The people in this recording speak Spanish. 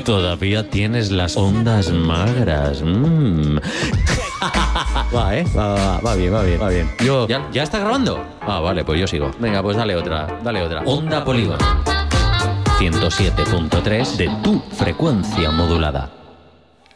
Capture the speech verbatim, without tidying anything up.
Todavía tienes las ondas magras. Mm. Va, ¿eh? Va, va, va bien, va bien, va bien. Yo, ¿ya, ¿ya está grabando? Ah, vale, pues yo sigo. Venga, pues dale otra, dale otra. Onda Polígono. ciento siete punto tres de tu frecuencia modulada.